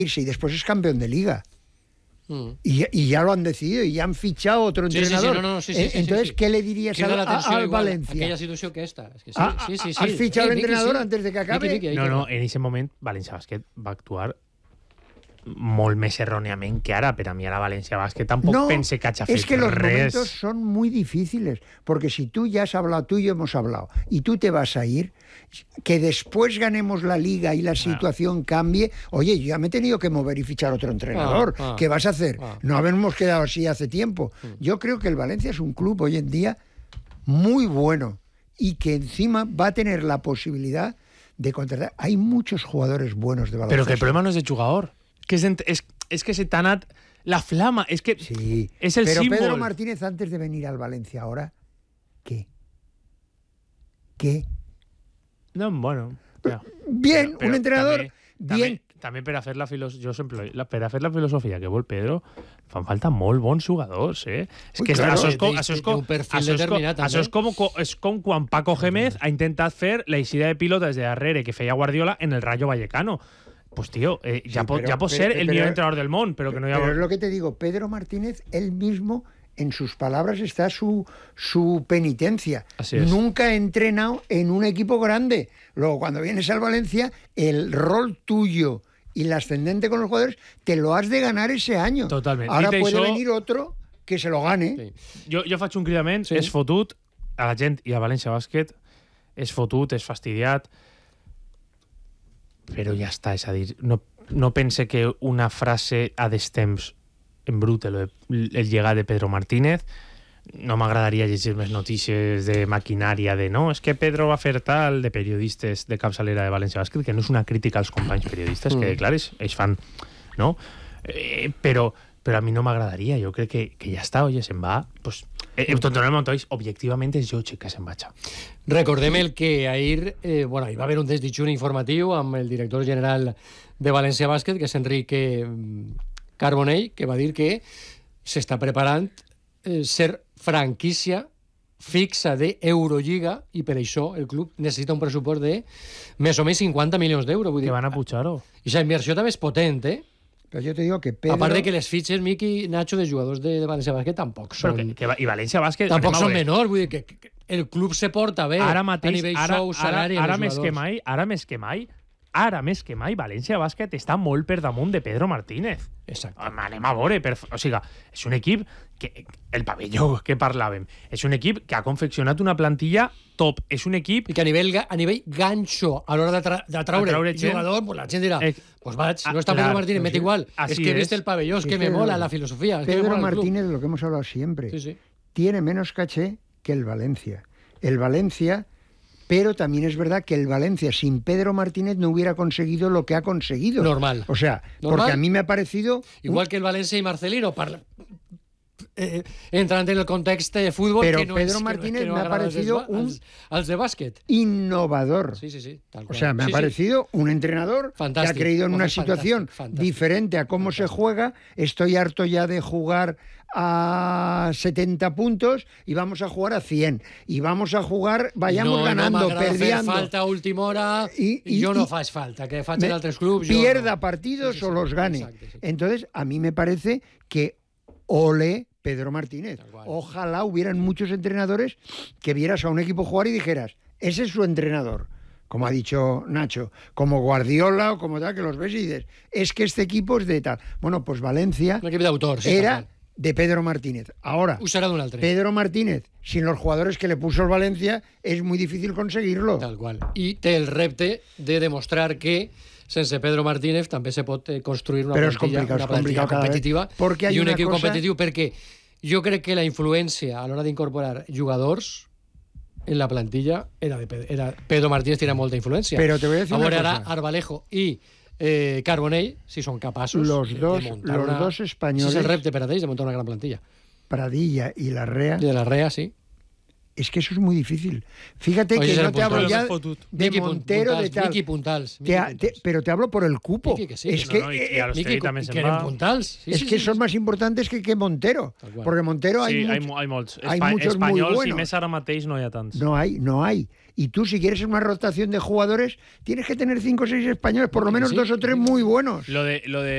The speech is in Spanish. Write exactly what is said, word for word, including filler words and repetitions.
irse y después es campeón de liga. Mm. Y, y ya lo han decidido y ya han fichado otro sí, entrenador. Sí, sí, no, no, sí, sí, eh, sí, entonces, sí. ¿qué le dirías al, a, al Valencia? Aquella situació que esta. Es que sí, ah, sí, sí, sí. ¿Has fichado al eh, entrenador sí. antes de que acabe? Miqui, Miqui, no, no, en ese moment València Bàsquet va actuar molt més erróneament que ara. Per a mi ara València Bàsquet tampoc no, pense que hagi fet res. Es que los momentos son muy difíciles, porque si tú ya has hablado, tú y yo hemos hablado, y tú te vas a ir, que después ganemos la liga y la situación ah. cambie, oye, yo ya me he tenido que mover y fichar otro entrenador. Ah, ah, ¿Qué vas a hacer? Ah. No habíamos quedado así hace tiempo. Mm. Yo creo que el Valencia es un club hoy en día muy bueno y que encima va a tener la posibilidad de contratar. Hay muchos jugadores buenos de baloncesto. Pero que el problema no es de jugador. Que es, es, es que se t'ha anat la flama, es que sí, es el pero símbolo. Pedro Martínez antes de venir al Valencia ahora, ¿qué? ¿Qué? No, bueno, ja. Bien, però, però un entrenador també, bien. També, també per a fer la filosofia, jo sempre, la, per a fer la filosofia que vol Pedro, fan falta molt bons jugadors, eh? És Ui, que claro, això és com, això és com, un perfil això és com, determinat, això és com, és com quan Paco Gémez ha intentat fer la eixida de pilota des de darrere que feia Guardiola en el Rayo Vallecano. Pues tío, eh, ya, sí, po, pero, ya puede ser pero, el pero, millor entrenador del mundo, pero que no haya... Pero es lo que te digo, Pedro Martínez, él mismo, en sus palabras está su, su penitencia. Así es. Nunca ha entrenado en un equipo grande. Luego, cuando vienes al Valencia, el rol tuyo y el ascendente con los jugadores, te lo has de ganar ese año. Totalmente. Ahora puede això, venir otro que se lo gane. Sí. Jo, jo faig un cridament, sí. és fotut a la gent i a València Bàsquet, és fotut, és fastidiat, però ja està, és a dir, no, no pense que una frase a destemps en brut el, el llegat de Pedro Martínez. No m'agradaria llegir més notícies de maquinària de no, és que Pedro va fer tal, de periodistes de capçalera de València Bàsquet, que no és una crítica als companys periodistes, mm. que clar, ells fan, no? Eh, però, però a mi no m'agradaria, jo crec que, que ja està, oye, se'n va, pues, eh, Tontonel Montois, objectivament és jo que se'n vaig. Recordem el que ahir, eh, bueno, hi va haver un desditxuri informatiu amb el director general de València Bàsquet, que és Enrique Carbonell, que va dir que s'està preparant eh, ser franquícia fixa d'Eurolliga i per això el club necessita un pressupost de més o menys cinquanta milions d'euros. Que van a pujar-ho. I la inversió també és potent, eh? Pero yo te digo que Pedro... A part de que les fitxes, Miqui, Nacho, de jugadors de, de València Bàsquet tampoc són... Però que, que, I València Bàsquet... Tampoc són menors, vull dir que, que el club se porta bé ara mateix, a nivell ara, sou, salari... Ara, ara més que mai, ara més que mai, ara més que mai, València Bàsquet està molt per damunt de Pedro Martínez. Exacte. Anem a veure, per, o sigui, és un equip que, el pavelló que parlàvem, és un equip que ha confeccionat una plantilla top, és un equip... I que a nivell, a nivell ganxo, a l'hora d'atraure el jugador, pues la gent dirà, eh, pues vaig, no està Pedro Martínez, m'és igual, es que he vist el pavelló, es que me mola la filosofía. Pedro Martínez, lo que hemos hablado siempre, sí, sí. tiene menos caché que el Valencia. El Valencia... Pero también es verdad que el Valencia sin Pedro Martínez no hubiera conseguido lo que ha conseguido. Normal. O sea, Normal. Porque a mí me ha parecido... Igual que el Valencia y Marcelino, parla... eh, entrant en el context de fútbol... Pero que no Pedro es, Martínez que no me ha parecido un... Als, als de bàsquet. Innovador. Sí, sí, sí. Tal o sea, me sí, ha parecido sí. un entrenador fantástico, que ha creído en una fantástico, situación fantástico, diferente a cómo fantástico. se juega. Estoy harto ya de jugar a setenta puntos y vamos a jugar a cien. Y vamos a jugar, vayamos no, ganando, no perdiendo. falta a última hora y, y yo no faig falta, que faig en altres clubs. Pierda no. partidos sí, sí, sí, o los gane. Exacte, sí. Entonces, a mí me parece que ole Pedro Martínez. Ojalá hubieran muchos entrenadores que vieras a un equipo jugar y dijeras, ese es su entrenador. Como ha dicho Nacho, como Guardiola o como tal, que los ves y dices, es que este equipo es de tal. Bueno, pues Valencia un equipo de autor, sí, era de Pedro Martínez. Ahora, Pedro Martínez, sin los jugadores que le puso el Valencia, es muy difícil conseguirlo. Tal qual. I té el repte de demostrar que sense Pedro Martínez també se pot construir una Però plantilla, una plantilla competitiva i un equip cosa... competitiu, perquè jo crec que la influència a l'hora d'incorporar jugadors en la plantilla era de Pedro, era Pedro Martínez tiene molta influència. Pero te voy a decir Ahora una cosa. Ara Arbalejo i eh, Carbonell, si són capaços los dos, de montar los una... dos españoles, si és el repte per a ells de montar una gran plantilla. Pradilla y Larrea. Y de Larrea, sí. Es que eso es muy difícil. Fíjate Oye, que no te Puntals, hablo ya de Miqui Montero, Puntals, de tal. Miqui Puntals, te ha, te, pero te hablo por el cupo. Miqui, que sí, es que que, no, no, y a los Miqui, también se que va. Puntals. Sí, es sí, que sí, son sí. más importantes que, que Montero. Porque Montero hay, sí, much, hay, hay molts. hay Espa muchos muy espanyols buenos. i més ara mateix no hi ha tants. No hay, no hay. Y tú, si quieres una rotación de jugadores, tienes que tener cinco o seis españoles, por lo menos sí, dos o tres muy buenos. Lo de, lo de